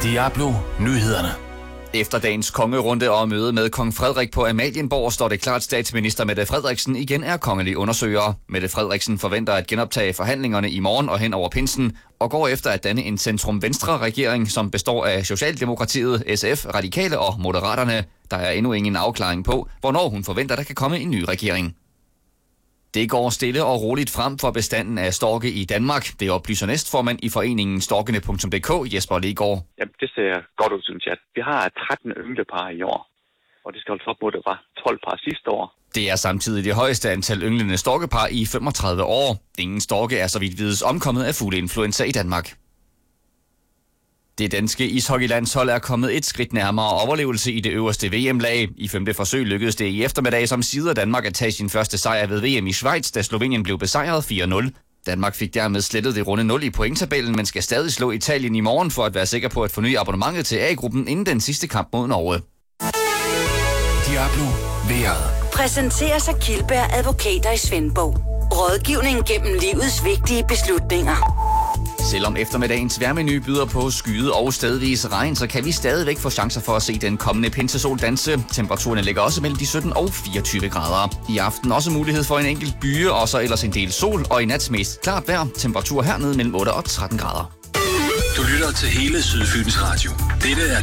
Diablo Nyhederne. Efter dagens kongerunde og møde med kong Frederik på Amalienborg, står det klart, at statsminister Mette Frederiksen igen er kongelig undersøger. Mette Frederiksen forventer at genoptage forhandlingerne i morgen og hen over pinsen, og går efter at danne en centrum-venstre-regering, som består af Socialdemokratiet, SF, Radikale og Moderaterne. Der er endnu ingen afklaring på, hvornår hun forventer, der kan komme en ny regering. Det går stille og roligt frem for bestanden af storke i Danmark. Det oplyser næstformand i foreningen storkene.dk, Jesper Legaard. Ja, det ser godt ud, synes jeg. Vi har 13 ynglepar i år, og det skal holdes op mod, det var 12 par sidste år. Det er samtidig det højeste antal ynglende storkepar i 35 år. Ingen storke er så vidt vides omkommet af fugleinfluenza i Danmark. Det danske ishockeylandshold er kommet et skridt nærmere overlevelse i det øverste VM-lag. I 5. forsøg lykkedes det i eftermiddag som side af Danmark at tage sin første sejr ved VM i Schweiz, da Slovenien blev besejret 4-0. Danmark fik dermed slettet det runde 0 i pointtabellen, men skal stadig slå Italien i morgen for at være sikker på at forny abonnementet til A-gruppen inden den sidste kamp mod Norge. Diablo vejret. Præsenteres af Kildberg Advokater i Svendborg. Rådgivning gennem livets vigtige beslutninger. Selvom eftermiddagens vejrmenu byder på skyde og stedvis regn, så kan vi stadigvæk få chancer for at se den kommende pinsesol danse. Temperaturerne ligger også mellem de 17 og 24 grader. I aften også mulighed for en enkelt bye, og så ellers en del sol, og i nat mest klart vejr. Temperatur hernede mellem 8 og 13 grader. Du lytter til hele Sydfyns Radio. Dette er